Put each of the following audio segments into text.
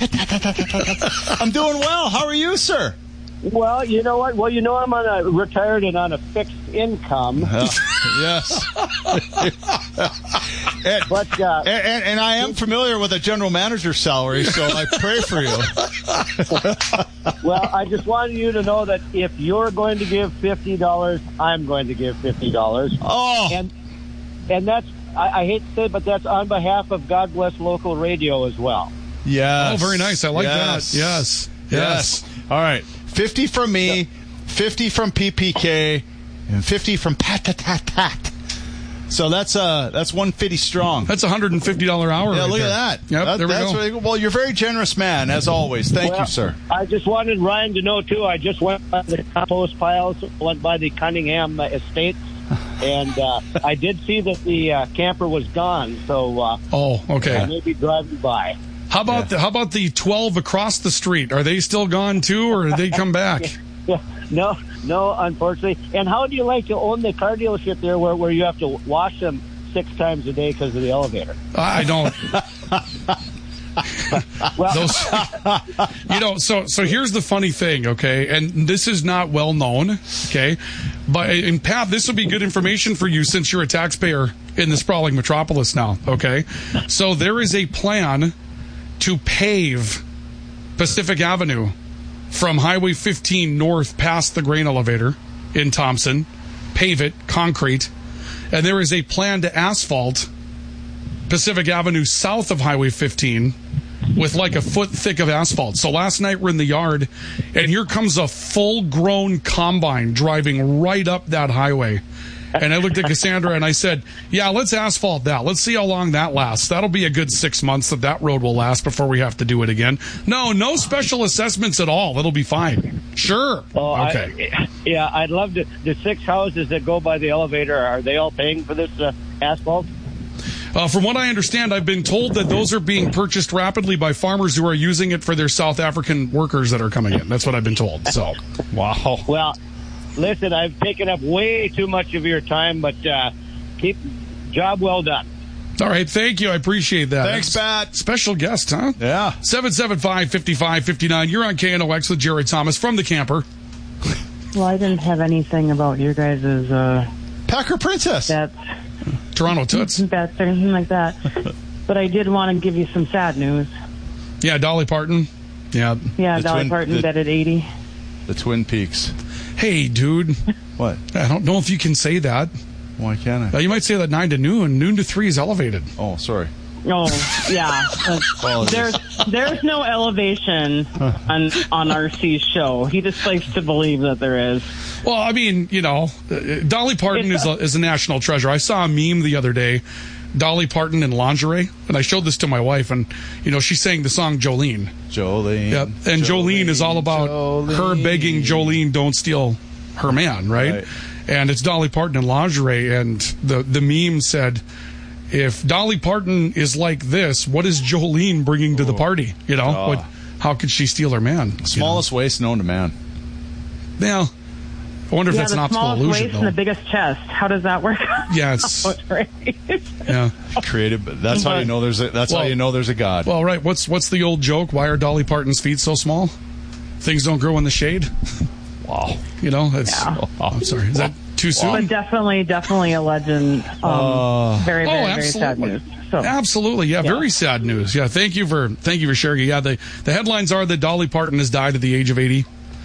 I'm doing well. How are you, sir? Well, you know what? Well, I'm retired and on a fixed income. Yes. and I am familiar with a general manager's salary, so I pray for you. Well, I just wanted you to know that if you're going to give $50, I'm going to give $50. Oh. And that's, I hate to say it, but that's on behalf of God Bless Local Radio as well. Yes. Oh, very nice. I like that. Yes. All right. 50 from me, 50 from PPK, and 50 from Pat. So that's 150 strong. That's $150 hour. Yeah, right look there. at that. Yep, there we go. Really, well, you're a very generous man, as always. Thank you, sir. I just wanted Ryan to know, too, I just went by the compost piles, went by the Cunningham Estates, and I did see that the camper was gone, so okay. I may be driving by. How about the 12 across the street? Are they still gone too, or did they come back? No, unfortunately. And how do you like to own the car dealership there where you have to wash them 6 times a day because of the elevator? I don't. Well, so here's the funny thing, okay? And this is not well known, okay? But in Pat, this will be good information for you since you're a taxpayer in the sprawling metropolis now, okay? So there is a plan to pave Pacific Avenue from Highway 15 north past the grain elevator in Thompson, pave it, concrete, and there is a plan to asphalt Pacific Avenue south of Highway 15 with like a foot thick of asphalt. So last night we're in the yard, and here comes a full-grown combine driving right up that highway. And I looked at Cassandra and I said, yeah, let's asphalt that. Let's see how long that lasts. That'll be a good 6 months that road will last before we have to do it again. No special assessments at all. It'll be fine. Sure. Oh, okay. I'd love to. The 6 houses that go by the elevator, are they all paying for this asphalt? From what I understand, I've been told that those are being purchased rapidly by farmers who are using it for their South African workers that are coming in. That's what I've been told. So, wow. Well, listen, I've taken up way too much of your time, but job well done. All right, thank you. I appreciate that. Thanks, Pat. Special guest, huh? Yeah. 775-5559. You're on KNOX with Jerry Thomas from the camper. Well, I didn't have anything about your guys' Packer Princess. That's Toronto Toots. bets or anything like that. But I did want to give you some sad news. Yeah, Dolly Parton. Yeah. Yeah, Dolly Parton bet at 80. The Twin Peaks. Hey, dude. What? I don't know if you can say that. Why can't I? You might say that 9 to noon. Noon to 3 is elevated. Oh, sorry. Oh, yeah. There's no elevation on RC's show. He just likes to believe that there is. Well, I mean, Dolly Parton is a national treasure. I saw a meme the other day, Dolly Parton in lingerie, and I showed this to my wife, and, she sang the song Jolene. Yep. And Jolene is all about her begging Jolene don't steal her man, right? And it's Dolly Parton in lingerie, and the meme said, if Dolly Parton is like this, what is Jolene bringing to the party? How could she steal her man? Smallest waist known to man. Yeah. I wonder if that's an optical illusion, the smallest waist and the biggest chest. How does that work? Yes. Yeah. Creative. That's how you know there's a God. Well, right. What's the old joke? Why are Dolly Parton's feet so small? Things don't grow in the shade. Wow. I'm sorry. Is that too soon? But definitely a legend. Very, very sad news. So. Absolutely, yeah, very sad news. Yeah, thank you for sharing it. Yeah, the headlines are that Dolly Parton has died at the age of 80.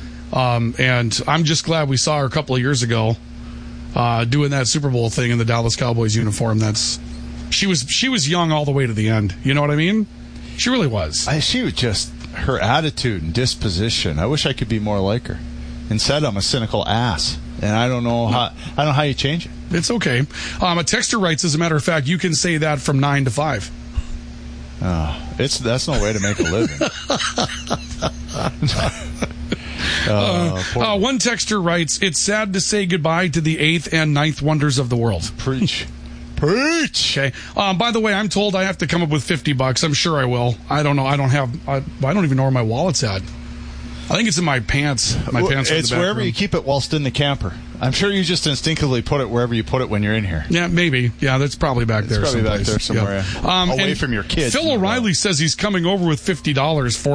And I'm just glad we saw her a couple of years ago doing that Super Bowl thing in the Dallas Cowboys uniform. She was young all the way to the end. You know what I mean? She really was. She was just her attitude and disposition. I wish I could be more like her. Instead, I'm a cynical ass, and I don't know how you change it. It's okay. A texter writes, as a matter of fact, you can say that from 9 to 5. That's no way to make a living. One texter writes, it's sad to say goodbye to the 8th and 9th wonders of the world. Preach. Okay. By the way, I'm told I have to come up with $50. I'm sure I will. I don't know. I don't even know where my wallet's at. I think it's in my pants. It's wherever you keep it whilst in the camper. I'm sure you just instinctively put it wherever you put it when you're in here. Yeah, maybe. Yeah, that's probably back there. It's probably back there somewhere. Yeah. Away from your kids. Phil O'Reilly says he's coming over with $50 for